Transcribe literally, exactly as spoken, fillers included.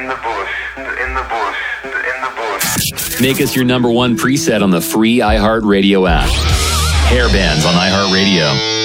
in the bush, in the bush, in the bush. Make us your number one preset on the free iHeartRadio app. Hair bands on iHeartRadio.